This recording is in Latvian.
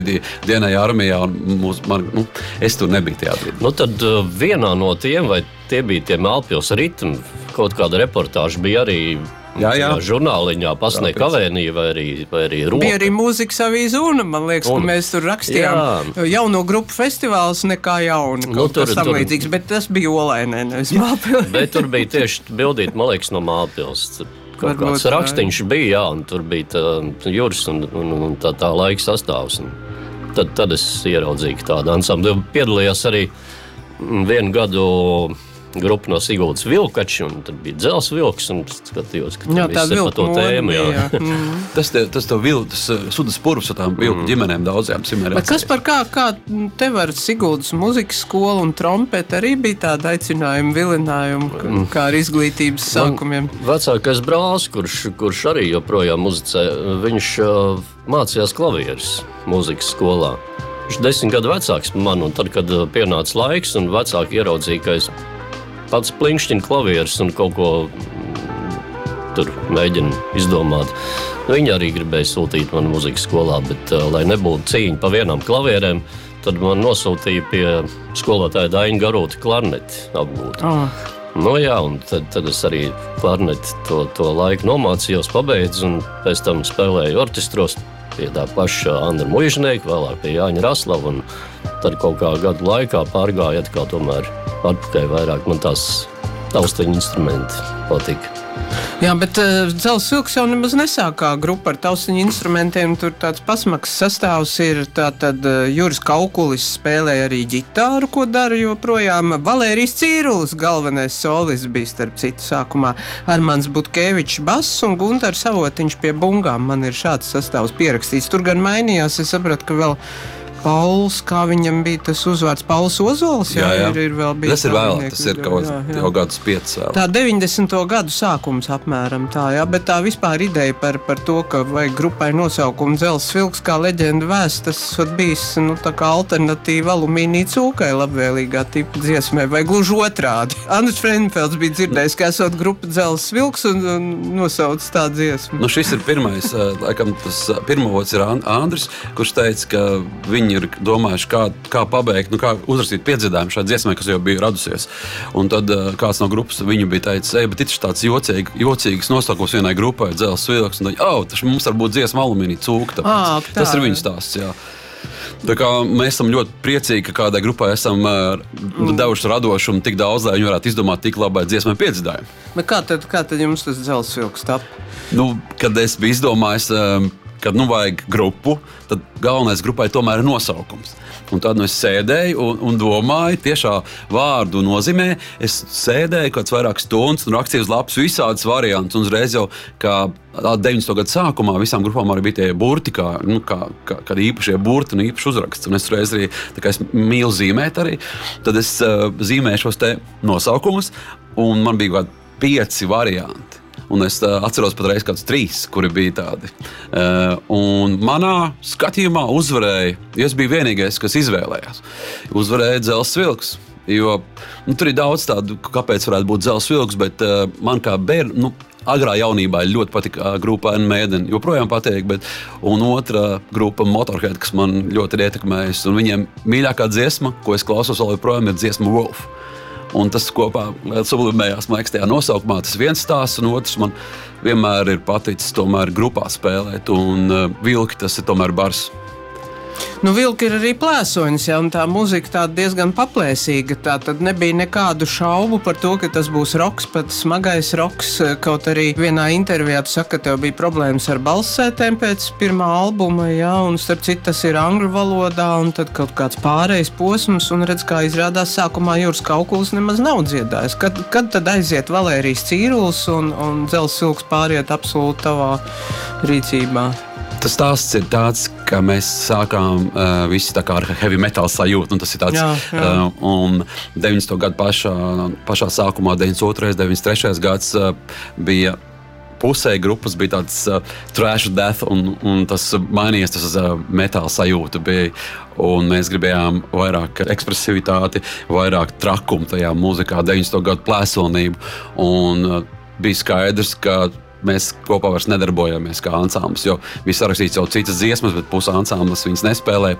dienēju armijā, un es tur nebiju tajā brīdī. Nu, tad vienā no tiem, vai tie bija tie Melnpils ritmi, kaut kāda reportāža bija arī žurnāliņā, Pasnieka kavēnī vai arī Roka. Bija arī mūzikas avīze un, man liekas, ka mēs tur rakstījām jauno grupu festivāls nekā jauna, kaut kas tam līdzīgs, bet tas bija Olainē, nevis Melnpils. Bet tur bija tieši bildīt, man liekas, no Melnpils. Kaut kāds rakstīņš bija, un tur bija Juris un tā laika sastāvs. Tad es ieraudzīju tādu ansambli. Piedalījās arī vienu gadu grupa no Siguldas Vilkači, un tad bija Dzels Vilks, un skatījos, ka tur viss ir pa to tēmu. Tas sudas purvs ar tām vilku ģimenēm daudzajām simērēs. Bet kas par kā tev ar Siguldas muzikas skolu un trompeti arī bija tāda aicinājuma, vilinājuma, kā ar izglītības sākumiem? Vecākais brālis, kurš arī joprojām muzicē, viņš mācījās klavieres muzikas skolā. Viņš 10 gadu vecāks par mani, un tad, kad pienāca laiks, un vecāki ieraudzīja, ka es pats plinkšķinu klavieres un kaut ko tur mēģinu izdomāt. Viņi arī gribēja sūtīt mani muzikas skolā, bet, lai nebūtu cīņa pa vienām klavierēm, tad man nosūtīja pie skolotāja Daina Garūta klarneti apgūt. Nu jā, un tad es arī klarneti to laiku nomācījos, pabeidzu, un pēc tam spēlēju orķestros pie tā paša Andra Muižnieka, vēlāk pie Jāņa Raslava, un tad kaut kā gadu laikā pārgāja atkal tomēr atpakaļ vairāk. Man tās taustiņu instrumenti patika. Jā, bet Dzels Vilks jau nemaz nesāk kā grupa ar taustiņu instrumentiem. Tur tāds pasmaks sastāvs ir. Tātad Juris Kaukulis spēlēja arī ģitāru, ko dara joprojām. Valērijs Cīrulis, galvenais solists, bija starp citu sākumā. Armands Butkevičs bass un Guntars Savotiņš pie bungām. Man ir šāds sastāvs pierakstīts. Tur gan mainījās, es sapratu, ka vēl Pauls, kā viņam bija tas uzvārds, Pauls Ozols, ir vēl bijis. Tas ir vēlāk, tas ir jau gadus 5 vēl. Tā 90. gadu sākums apmēram tā, bet tā vispār ideja par to, ka vajag grupai nosaukumu Dzels Vilks, kā leģenda vēst, tas bijis, tā kā alternatīva alumīnija cūkai labvēlīgā tipa dziesmē, vai gluži otrādi. Andris Frenfelds bija dzirdējis, ka esot grupa Dzels Vilks un nosauc tā dziesmu. Šis ir pirmais, laikam tas pirmavots ir Andris, kurš teica, ka viņi ir domājuši, kā pabeigt, kā uzrakstīt piedziedājumu šādu dziesmai, kas jau bija radusies. Un tad kāds no grupas viņu bija teicis, bet ir tāds jocīgs nosaukums vienai grupai, Dzels Vilks, un tas mums var būt dziesma alumīnija cūka, tāpēc. Tas ir viņu stāsts, jā. Tā kā mēs esam ļoti priecīgi, ka kādai grupai esam devuši radošumu tik daudz, lai viņi varētu izdomāt tik labai dziesmai piedziedājumu. Bet kā tad jums tas Dzels Vilks tap? Kad es biju izdomājis, kad vajag grupu, tad galvenais grupai tomēr ir nosaukums. Un tad es sēdēju un domāju, tiešā vārdu nozīmē, es sēdēju kāds vairākas stundas un rakstīju uz lapas visādas variantus, un uzreiz jau, kā 90. gadu sākumā visām grupām arī bija tie burti, kā īpašie burti un īpaši uzraksts. Un es reiz arī, tā kā es mīlu zīmēt arī, tad es zīmēju šos te nosaukumus, un man bija kādi 5 varianti. Un es atceros patreiz kādus 3, kuri bija tādi. Un manā skatījumā uzvarēja, es biju vienīgais, kas izvēlējās. Uzvarēja Dzels Vilks, jo tur ir daudz tādu, kāpēc varētu būt Dzels Vilks, bet man kā bērnu, agrā jaunībā ļoti patika grupa Iron Maiden, joprojām patīk, un otra grupa Motorhead, kas man ļoti ir ietekmējusi, un viņiem mīļākā dziesma, ko es klausos vēl joprojām, ir dziesma Wolf. Un tas kopā sublimējās, man liekas, tajā nosaukumā. Tas viens stāsts, un otrs man vienmēr ir paticis tomēr grupā spēlēt, un Vilki tas ir tomēr bars. Vilki ir arī plēsoņas, un tā muzika tāda diezgan paplēsīga. Tā tad nebija nekādu šaubu par to, ka tas būs roks, pat smagais roks. Kaut arī vienā intervijā tu saka, ka tev bija problēmas ar balssētēm pēc pirmā albuma, un starp citu tas ir angļu valodā, un tad kaut kāds pārējais posms, un redz, kā izrādās sākumā Juris Kaukulis nemaz nav dziedājis. Kad tad aiziet Valērijs Cīrulis un Dzels Vilks pāriet absolūti tavā rīcībā? Tas stāsts ir tāds, ka mēs sākām visi tā kā ar heavy metal sajūtu, un tas ir tāds, un 90. gadu pašā sākumā, 92. 93. gads bija pusē grupas, bija tāds trash death, un tas mainījies, tas metāla sajūta bija, un mēs gribējām vairāk ekspresivitāti, vairāk trakumu tajā mūzikā, 90. gadu plēsonību, un bija skaidrs, ka mēs kopā vairs nedarbojamies kā ansamblis, jo viņi sarakstīja jau citas dziesmas, bet pusi ansamblis viņas nespēlē.